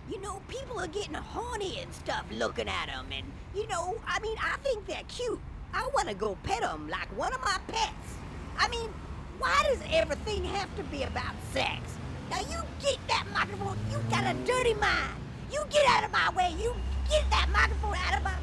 You know, people are getting horny and stuff looking at them, and, I think they're cute. I want to go pet them like one of my pets. I mean, why does everything have to be about sex? Now, you get that microphone. You got a dirty mind. You get out of my way. You get that microphone out of my